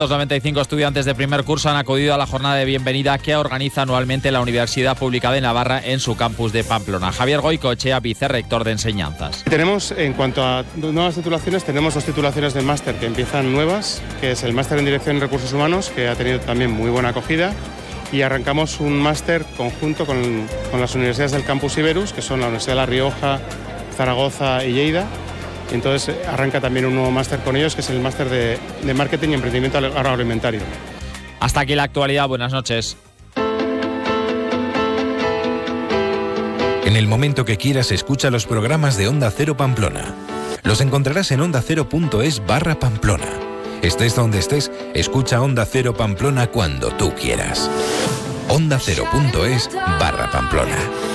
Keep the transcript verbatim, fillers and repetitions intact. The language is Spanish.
Los noventa y cinco estudiantes de primer curso han acudido a la jornada de bienvenida que organiza anualmente la Universidad Pública de Navarra en su campus de Pamplona. Javier Goicoechea, vicerrector de enseñanzas. Tenemos, en cuanto a nuevas titulaciones, tenemos dos titulaciones de máster que empiezan nuevas, que es el máster en Dirección y Recursos Humanos, que ha tenido también muy buena acogida, y arrancamos un máster conjunto con, con las universidades del Campus Iberus, que son la Universidad de La Rioja, Zaragoza y Lleida. Entonces arranca también un nuevo máster con ellos, que es el máster de, de Marketing y Emprendimiento Agroalimentario. Hasta aquí la actualidad. Buenas noches. En el momento que quieras, escucha los programas de Onda Cero Pamplona. Los encontrarás en onda cero punto es barra Pamplona. Estés donde estés, escucha Onda Cero Pamplona cuando tú quieras. onda cero punto es barra Pamplona.